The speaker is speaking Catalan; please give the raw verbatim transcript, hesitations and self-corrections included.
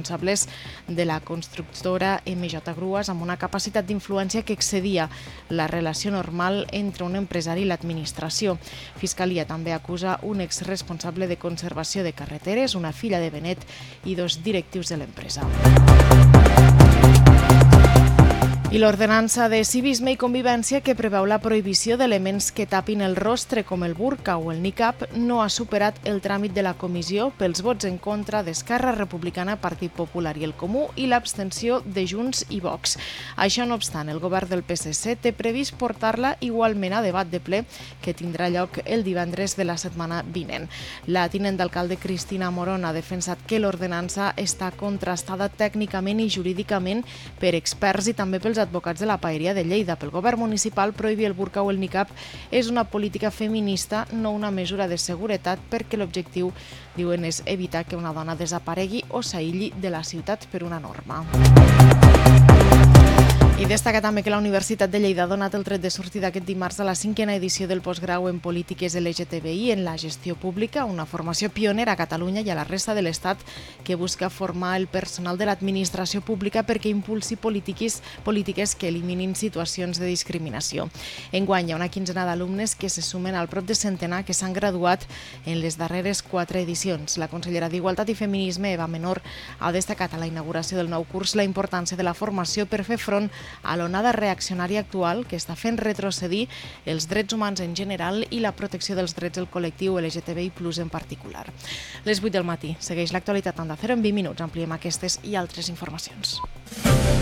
responsables de la constructora M J Grues amb una capacitat d'influència que excedia la relació normal entre un empresari i l'administració. Fiscalia també acusa un exresponsable de conservació de carreteres, una filla de Benet i dos directius de l'empresa. I l'ordenança de civisme i convivència que preveu la prohibició d'elements que tapin el rostre com el burca o el niqab no ha superat el tràmit de la comissió pels vots en contra d'Esquerra Republicana, Partit Popular i el Comú i l'abstenció de Junts i Vox. Això no obstant, el govern del P S C té previst portar-la igualment a debat de ple que tindrà lloc el divendres de la setmana vinent. La tinent d'alcalde Cristina Morón ha defensat que l'ordenança està contrastada tècnicament i jurídicament per experts i també pels advocats de la Paeria de Lleida. Pel govern municipal, prohibir el burca o el niqab és una política feminista, no una mesura de seguretat, perquè l'objectiu, diuen, és evitar que una dona desaparegui o s'aïlli de la ciutat per una norma. I destaca també que la Universitat de Lleida ha donat el tret de sortida aquest dimarts a la cinquena edició del postgrau en polítiques L G T B I en la gestió pública, una formació pionera a Catalunya i a la resta de l'Estat que busca formar el personal de l'administració pública perquè impulsi polítiques, polítiques que eliminin situacions de discriminació. Enguany hi ha una quinzena d'alumnes que se sumen al prop de centenar que s'han graduat en les darreres quatre edicions. La consellera d'Igualtat i Feminisme, Eva Menor, ha destacat a la inauguració del nou curs la importància de la formació per fer front a l'onada reaccionària actual que està fent retrocedir els drets humans en general i la protecció dels drets del col·lectiu L G T B I plus en particular. Les vuit del matí. Segueix l'actualitat en Onda Cero en vint minuts. Ampliem aquestes i altres informacions.